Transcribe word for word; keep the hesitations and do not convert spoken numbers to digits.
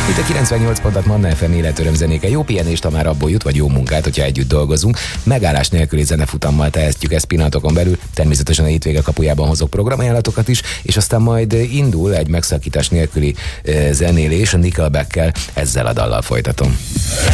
Itt a kilencvennyolc pontat Manna ef em életöröm zenéke. Jó pihenést, ha már abból jut, vagy jó munkát, hogyha együtt dolgozunk. Megállás nélküli zenefutammal tehetjük ezt pillanatokon belül. Természetesen a hétvége kapujában hozok programajánlatokat is, és aztán majd indul egy megszakítás nélküli zenélés a Nickelbackkel. Ezzel a dallal folytatom.